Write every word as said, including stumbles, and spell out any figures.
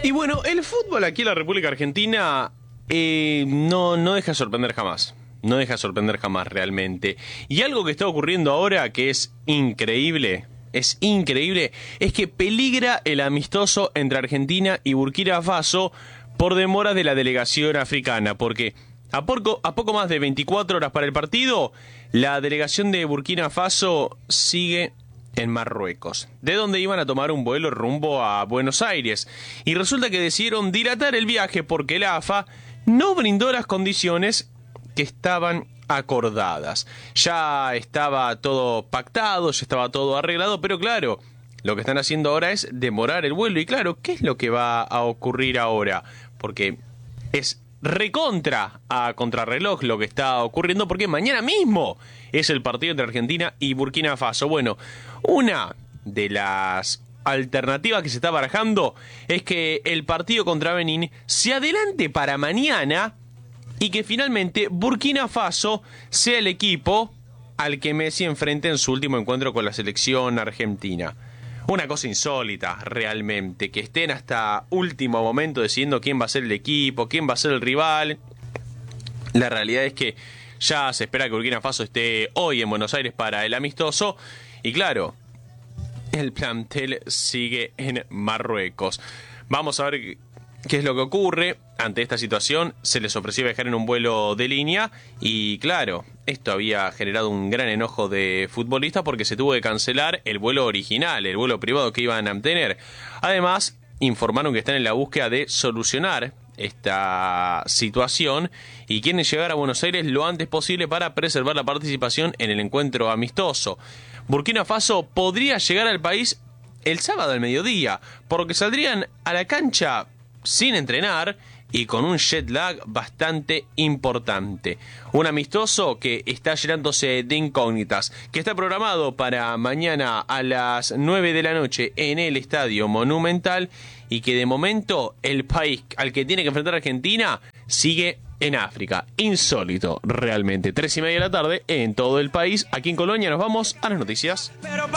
Y bueno, el fútbol aquí en la República Argentina eh, no, no deja de sorprender jamás. No deja de sorprender jamás realmente. Y algo que está ocurriendo ahora que es increíble, es increíble, es que peligra el amistoso entre Argentina y Burkina Faso por demora de la delegación africana. Porque a poco, a poco más de veinticuatro horas para el partido, la delegación de Burkina Faso sigue en Marruecos, de donde iban a tomar un vuelo rumbo a Buenos Aires. Y resulta que decidieron dilatar el viaje porque la A F A no brindó las condiciones que estaban acordadas. Ya estaba todo pactado, ya estaba todo arreglado, pero claro, lo que están haciendo ahora es demorar el vuelo. Y claro, ¿qué es lo que va a ocurrir ahora? Porque es recontra a contrarreloj lo que está ocurriendo, porque mañana mismo es el partido entre Argentina y Burkina Faso. Bueno, una de las alternativas que se está barajando es que el partido contra Benín se adelante para mañana y que finalmente Burkina Faso sea el equipo al que Messi enfrente en su último encuentro con la selección argentina. Una cosa insólita, realmente, que estén hasta último momento decidiendo quién va a ser el equipo, quién va a ser el rival. La realidad es que ya se espera que Burkina Faso esté hoy en Buenos Aires para el amistoso. Y claro, el plantel sigue en Marruecos. Vamos a ver qué es lo que ocurre. Ante esta situación se les ofreció viajar en un vuelo de línea y claro, esto había generado un gran enojo de futbolistas porque se tuvo que cancelar el vuelo original, el vuelo privado que iban a tener. Además, informaron que están en la búsqueda de solucionar esta situación y quieren llegar a Buenos Aires lo antes posible para preservar la participación en el encuentro amistoso. Burkina Faso podría llegar al país el sábado al mediodía, porque saldrían a la cancha sin entrenar y con un jet lag bastante importante. Un amistoso que está llenándose de incógnitas, que está programado para mañana a las nueve de la noche en el Estadio Monumental y que de momento el país al que tiene que enfrentar Argentina sigue en África. Insólito, realmente. Tres y media de la tarde en todo el país. Aquí en Colonia nos vamos a las noticias.